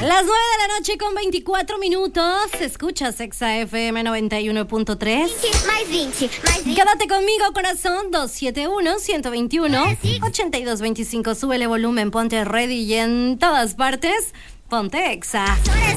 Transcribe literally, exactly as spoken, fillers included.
Las nueve de la noche con veinticuatro minutos. Escuchas Exa F M noventa y uno punto tres. Mais veinte, mais veinte. Quédate conmigo, corazón. Dos siete uno, uno dos uno, ocho dos dos cinco. Súbele volumen, ponte ready y en todas partes, ponte Exa.